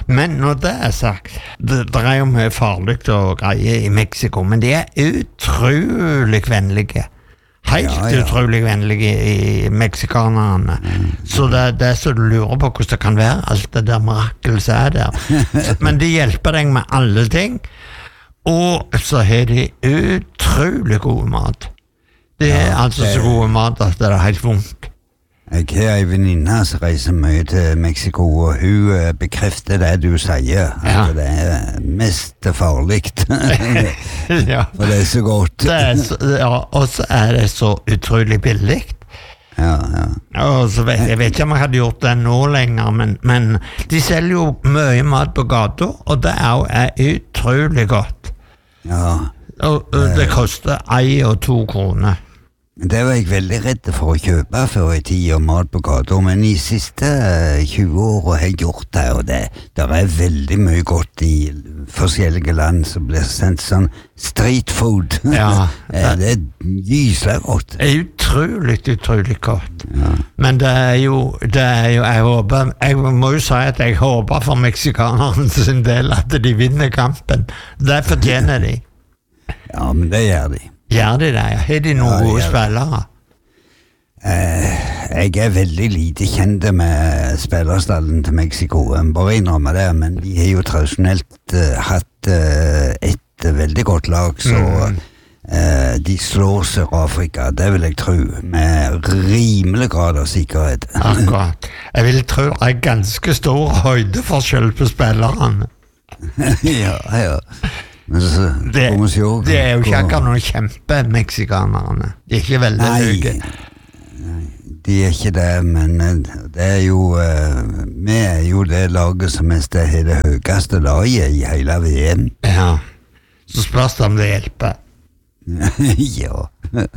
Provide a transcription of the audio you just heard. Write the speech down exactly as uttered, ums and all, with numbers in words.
Men når det er sagt, det, det er jo mye farlig og greier i Mexico, men de er utrolig vennlige. Helt ja, ja. utrolig vennlige i meksikanerne. Mm. Så det, det er så du lurer på hvordan det kan være, alt det der mirakel er der. Men de hjelper deg med alle ting, og så har de utrolig god mat. Det er ja, altså det... så god mat at det er helt vondt. Jeg har en venninne som reiser mye til Mexico, og hun bekrefter det du sier, at ja. det er mest farligt. Ja. For det er så godt. Det er så, ja, og så er det så utrolig billig. Ja, ja. Og så vet, jeg vet ikke om jeg hadde gjort det nå lenger, men, men de selger jo mye mat på gata, og det er jo er utrolig godt. Ja. Og, og det koster ei og to kroner. Det var jeg veldig redd for å kjøpe før i tid og mat på gata, men i siste tjue år har jeg gjort det, og det der er veldig mye godt i forskjellige land som blir sendt sånn street food. Ja. Det er gyselig godt. Det er utrolig, utrolig godt. Ja. Men det er jo, det er jo, jeg håper, jeg må jo si at jeg håper for meksikanerne sin del at de vinner kampen. Det fortjener de. Ja, men det gjør de. Gjør de det? Har de noen ja, gode spillere? Uh, jeg er veldig lite kjent med spillerstallen til Mexico, jeg bare innrømmer det, men de har jo tradisjonelt uh, hatt uh, et uh, veldig godt lag, så mm. uh, de slår Sør-Afrika, det vil jeg tro, med rimelig grad av sikkerhet. Akkurat. Jeg vil tro det er ganske stor høydeforskjell på spillerne. Ja, ja. Men så, det, det er jo ikke akkurat noen kjempe meksikanerne. De er ikke veldig nei, høye. Nei, de er ikke det, men det er jo uh, vi er jo det laget som er det, det høyeste laget i hele V M. Ja, så spørs det om det hjelper. Ja.